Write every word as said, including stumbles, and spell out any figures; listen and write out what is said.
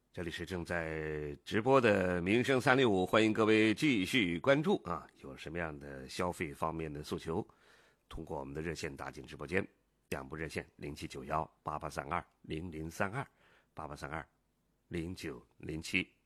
这里是正在直播的民生三六五，欢迎各位继续关注啊！有什么样的消费方面的诉求，通过我们的热线打进直播间，两部热线零七九幺八八三二零零三二八八三二零九零七。